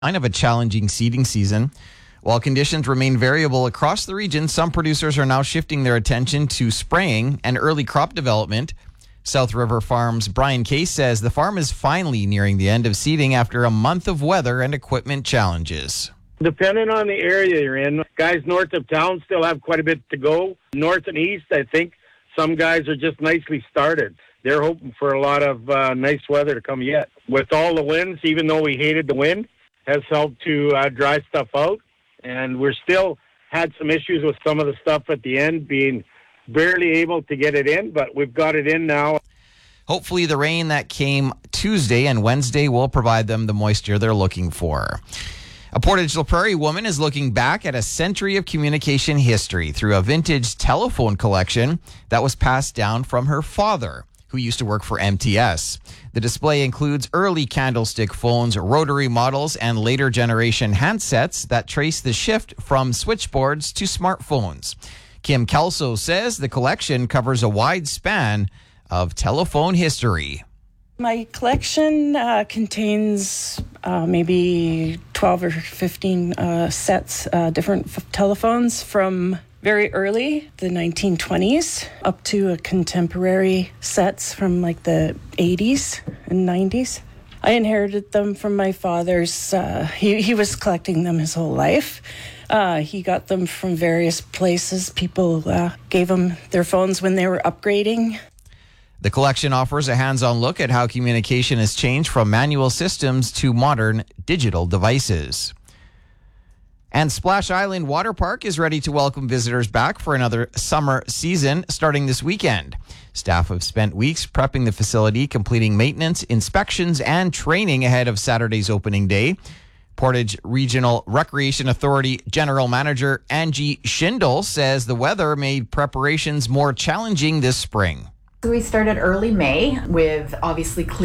Kind of a challenging seeding season. While conditions remain variable across the region, some producers are now shifting their attention to spraying and early crop development. South River Farms' Brian Case says the farm is finally nearing the end of seeding after a month of weather and equipment challenges. Depending on the area you're in, guys north of town still have quite a bit to go. North and east, I think some guys are just nicely started. They're hoping for a lot of nice weather to come yet. With all the winds, even though we hated the wind, has helped to dry stuff out. And we're still had some issues with some of the stuff at the end, being barely able to get it in, but we've got it in now. Hopefully the rain that came Tuesday and Wednesday will provide them the moisture they're looking for. A Portage La Prairie woman is looking back at a century of communication history through a vintage telephone collection that was passed down from her father, who used to work for MTS. The display includes early candlestick phones, rotary models, and later generation handsets that trace the shift from switchboards to smartphones. Kim Kelso says the collection covers a wide span of telephone history. My collection contains maybe 12 or 15 sets, different telephones from very early, the 1920s, up to a contemporary sets from like the 80s and 90s. I inherited them from my father's. He was collecting them his whole life. He got them from various places. People gave him their phones when they were upgrading. The collection offers a hands-on look at how communication has changed from manual systems to modern digital devices. And Splash Island Water Park is ready to welcome visitors back for another summer season starting this weekend. Staff have spent weeks prepping the facility, completing maintenance, inspections, and training ahead of Saturday's opening day. Portage Regional Recreation Authority General Manager Angie Schindel says the weather made preparations more challenging this spring. So we started early May with obviously